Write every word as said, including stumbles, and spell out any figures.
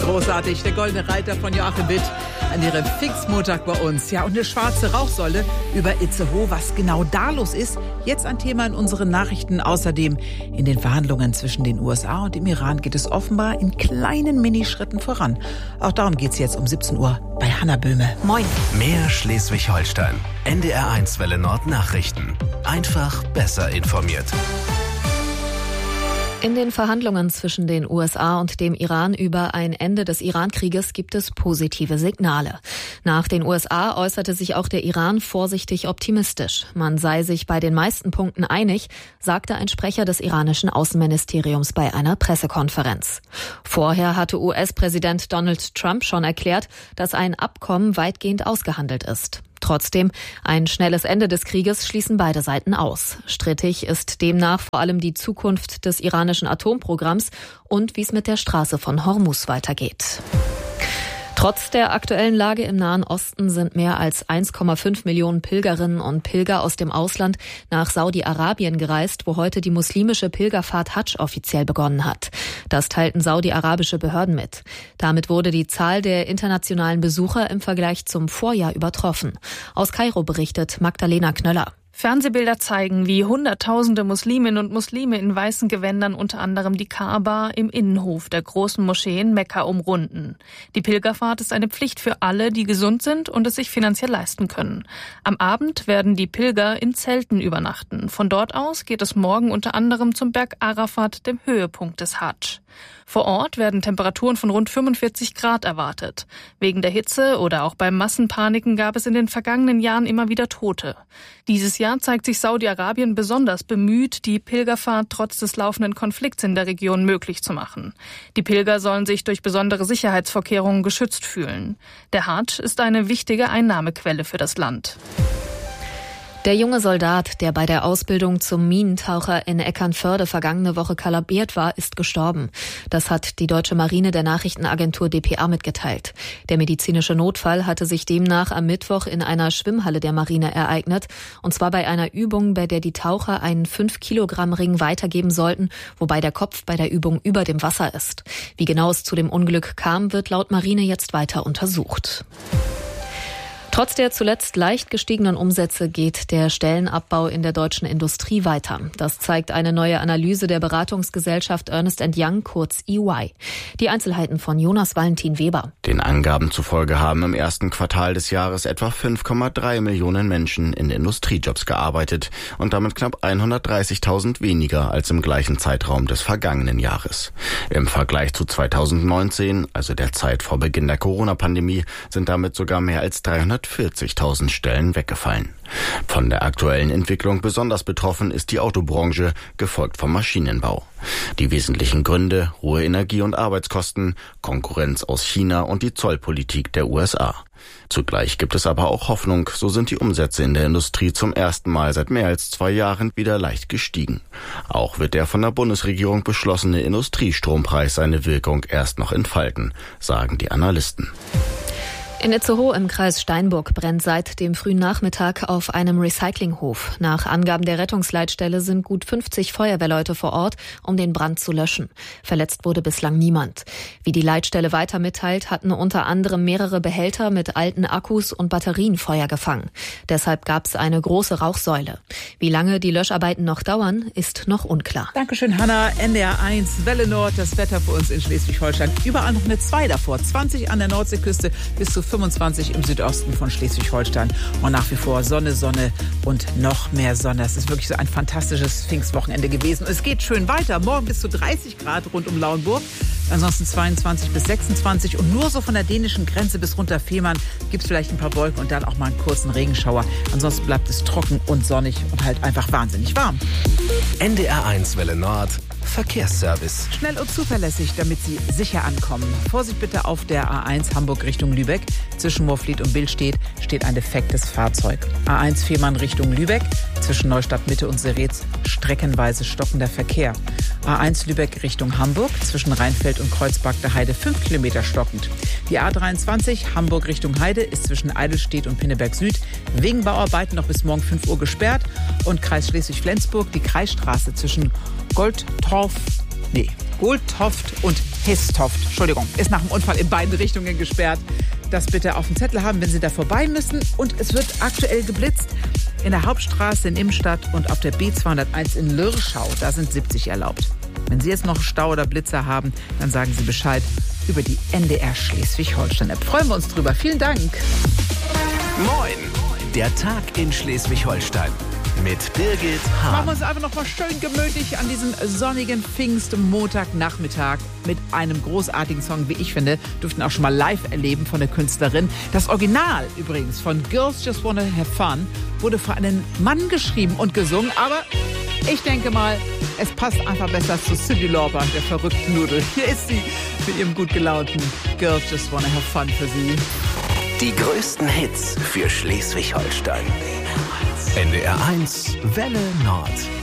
Großartig, der Goldene Reiter von Joachim Witt an ihrem Pfingstmontag bei uns. Ja, und eine schwarze Rauchsäule über Itzehoe, was genau da los ist. Jetzt ein Thema in unseren Nachrichten. Außerdem in den Verhandlungen zwischen den U S A und dem Iran geht es offenbar in kleinen Minischritten voran. Auch darum geht es jetzt um siebzehn Uhr bei Hanna Böhme. Moin. Mehr Schleswig-Holstein. N D R eins Welle Nord Nachrichten. Einfach besser informiert. In den Verhandlungen zwischen den U S A und dem Iran über ein Ende des Iran-Krieges gibt es positive Signale. Nach den U S A äußerte sich auch der Iran vorsichtig optimistisch. Man sei sich bei den meisten Punkten einig, sagte ein Sprecher des iranischen Außenministeriums bei einer Pressekonferenz. Vorher hatte U S-Präsident Donald Trump schon erklärt, dass ein Abkommen weitgehend ausgehandelt ist. Trotzdem, ein schnelles Ende des Krieges schließen beide Seiten aus. Strittig ist demnach vor allem die Zukunft des iranischen Atomprogramms und wie es mit der Straße von Hormuz weitergeht. Trotz der aktuellen Lage im Nahen Osten sind mehr als eins Komma fünf Millionen Pilgerinnen und Pilger aus dem Ausland nach Saudi-Arabien gereist, wo heute die muslimische Pilgerfahrt Hadsch offiziell begonnen hat. Das teilten saudi-arabische Behörden mit. Damit wurde die Zahl der internationalen Besucher im Vergleich zum Vorjahr übertroffen. Aus Kairo berichtet Magdalena Knöller. Fernsehbilder zeigen, wie Hunderttausende Musliminnen und Muslime in weißen Gewändern unter anderem die Kaaba im Innenhof der großen Moschee in Mekka umrunden. Die Pilgerfahrt ist eine Pflicht für alle, die gesund sind und es sich finanziell leisten können. Am Abend werden die Pilger in Zelten übernachten. Von dort aus geht es morgen unter anderem zum Berg Arafat, dem Höhepunkt des Hadsch. Vor Ort werden Temperaturen von rund fünfundvierzig Grad erwartet. Wegen der Hitze oder auch bei Massenpaniken gab es in den vergangenen Jahren immer wieder Tote. Dieses Jahr zeigt sich Saudi-Arabien besonders bemüht, die Pilgerfahrt trotz des laufenden Konflikts in der Region möglich zu machen. Die Pilger sollen sich durch besondere Sicherheitsvorkehrungen geschützt fühlen. Der Hadsch ist eine wichtige Einnahmequelle für das Land. Der junge Soldat, der bei der Ausbildung zum Minentaucher in Eckernförde vergangene Woche kollabiert war, ist gestorben. Das hat die deutsche Marine der Nachrichtenagentur D P A mitgeteilt. Der medizinische Notfall hatte sich demnach am Mittwoch in einer Schwimmhalle der Marine ereignet. Und zwar bei einer Übung, bei der die Taucher einen fünf Kilogramm Ring weitergeben sollten, wobei der Kopf bei der Übung über dem Wasser ist. Wie genau es zu dem Unglück kam, wird laut Marine jetzt weiter untersucht. Trotz der zuletzt leicht gestiegenen Umsätze geht der Stellenabbau in der deutschen Industrie weiter. Das zeigt eine neue Analyse der Beratungsgesellschaft Ernst and Young, kurz E Y. Die Einzelheiten von Jonas Valentin Weber. Den Angaben zufolge haben im ersten Quartal des Jahres etwa fünf Komma drei Millionen Menschen in Industriejobs gearbeitet und damit knapp hundertdreißigtausend weniger als im gleichen Zeitraum des vergangenen Jahres. Im Vergleich zu zweitausendneunzehn, also der Zeit vor Beginn der Corona-Pandemie, sind damit sogar mehr als dreihundertvierzigtausend Stellen weggefallen. Von der aktuellen Entwicklung besonders betroffen ist die Autobranche, gefolgt vom Maschinenbau. Die wesentlichen Gründe: hohe Energie- und Arbeitskosten, Konkurrenz aus China und die Zollpolitik der U S A. Zugleich gibt es aber auch Hoffnung, so sind die Umsätze in der Industrie zum ersten Mal seit mehr als zwei Jahren wieder leicht gestiegen. Auch wird der von der Bundesregierung beschlossene Industriestrompreis seine Wirkung erst noch entfalten, sagen die Analysten. In Itzehoe im Kreis Steinburg brennt seit dem frühen Nachmittag auf einem Recyclinghof. Nach Angaben der Rettungsleitstelle sind gut fünfzig Feuerwehrleute vor Ort, um den Brand zu löschen. Verletzt wurde bislang niemand. Wie die Leitstelle weiter mitteilt, hatten unter anderem mehrere Behälter mit alten Akkus und Batterien Feuer gefangen. Deshalb gab es eine große Rauchsäule. Wie lange die Löscharbeiten noch dauern, ist noch unklar. Dankeschön, Hanna. N D R eins, Welle Nord, das Wetter für uns in Schleswig-Holstein. Überall noch eine zwei davor. zwanzig an der Nordseeküste bis zu fünfundzwanzig im Südosten von Schleswig-Holstein. Und nach wie vor Sonne, Sonne und noch mehr Sonne. Es ist wirklich so ein fantastisches Pfingstwochenende gewesen. Es geht schön weiter. Morgen bis zu dreißig Grad rund um Lauenburg. Ansonsten zweiundzwanzig bis sechsundzwanzig. Und nur so von der dänischen Grenze bis runter Fehmarn gibt es vielleicht ein paar Wolken und dann auch mal einen kurzen Regenschauer. Ansonsten bleibt es trocken und sonnig und halt einfach wahnsinnig warm. N D R eins Welle Nord. Verkehrsservice. Schnell und zuverlässig, damit Sie sicher ankommen. Vorsicht bitte auf der A eins Hamburg Richtung Lübeck. Zwischen Moorfleet und Billstedt steht ein defektes Fahrzeug. A eins Fehmarn Richtung Lübeck. Zwischen Neustadt Mitte und Seretz streckenweise stockender Verkehr. A eins Lübeck Richtung Hamburg. Zwischen Rheinfeld und Kreuzberg der Heide fünf Kilometer stockend. Die A dreiundzwanzig Hamburg Richtung Heide ist zwischen Eidelstedt und Pinneberg Süd wegen Bauarbeiten noch bis morgen fünf Uhr gesperrt. Und Kreis Schleswig-Flensburg, die Kreisstraße zwischen Goldtorf, nee, Goldtoft und Histoft, Entschuldigung, ist nach dem Unfall in beiden Richtungen gesperrt. Das bitte auf dem Zettel haben, wenn Sie da vorbei müssen. Und es wird aktuell geblitzt in der Hauptstraße in Imstadt und auf der B zweihunderteins in Lürschau. Da sind siebzig erlaubt. Wenn Sie jetzt noch Stau oder Blitzer haben, dann sagen Sie Bescheid über die N D R Schleswig-Holstein-App. Freuen wir uns drüber. Vielen Dank. Moin, der Tag in Schleswig-Holstein mit Birgit Hahn. Machen wir uns einfach noch mal schön gemütlich an diesem sonnigen Pfingstmontagnachmittag mit einem großartigen Song, wie ich finde. Durften auch schon mal live erleben von der Künstlerin. Das Original übrigens von Girls Just Wanna Have Fun wurde für einen Mann geschrieben und gesungen, aber ich denke mal, es passt einfach besser zu Cyndi Lauper, der verrückten Nudel. Hier ist sie mit ihrem gut gelaunten Girls Just Wanna Have Fun für Sie. Die größten Hits für Schleswig-Holstein. N D R eins Welle Nord.